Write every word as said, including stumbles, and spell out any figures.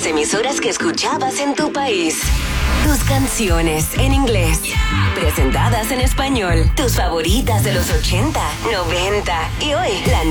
las emisoras que escuchabas en tu país. Tus canciones en inglés, presentadas en español. Tus favoritas de los ochenta, noventa y hoy, la